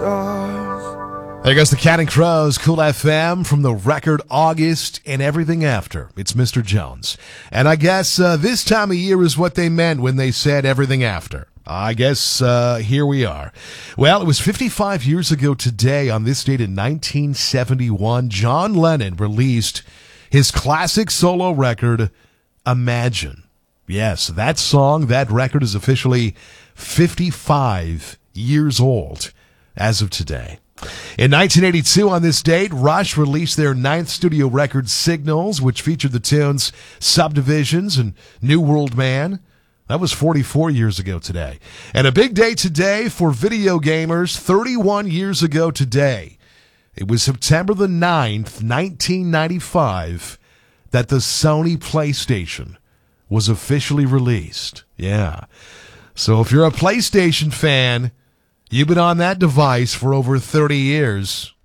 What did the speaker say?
There goes the Counting Crows, Cool FM from the record August and Everything After. It's Mr. Jones. And I guess this time of year is what they meant when they said everything after. I guess here we are. Well, it was 55 years ago today, on this date in 1971, John Lennon released his classic solo record, Imagine. Yes, that song, that record is officially 55 years old as of today. In 1982, on this date, Rush released their ninth studio record, Signals, which featured the tunes Subdivisions and New World Man. That was 44 years ago today. And a big day today for video gamers, 31 years ago today. It was September the 9th, 1995, that the Sony PlayStation was officially released. Yeah. So if you're a PlayStation fan, you've been on that device for over 30 years.